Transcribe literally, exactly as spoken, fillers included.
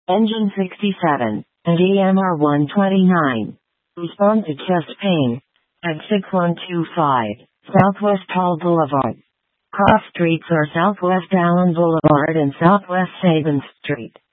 Engine sixty-seven, and E M R one twenty-nine. Respond to chest pain. Exit one two five, Southwest Hall Boulevard. Cross streets are Southwest Allen Boulevard and Southwest Sabin Street.